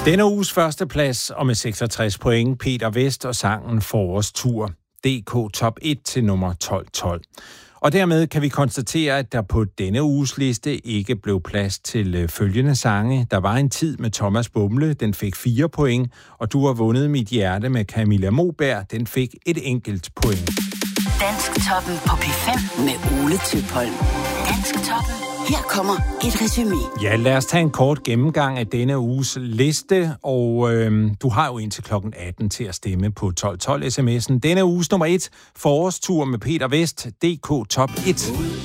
Denne uges første plads, og med 66 point, Peter Vest og sangen Forårstur. DK Top 1 til nummer 1212. Og dermed kan vi konstatere, at der på denne uges liste ikke blev plads til følgende sange. Der var en tid med Thomas Bumle, den fik 4 point, og Du har vundet mit hjerte med Camilla Moberg, den fik et enkelt point. Dansktoppen på P5 med Ole Tøpholm. Dansktoppen. Her kommer et resumé. Ja, lad os tage en kort gennemgang af denne uges liste, og du har jo indtil klokken 18 til at stemme på 1212 sms'en. Denne uges nummer 1, Forårstur med Peter Vest, DK Top 1.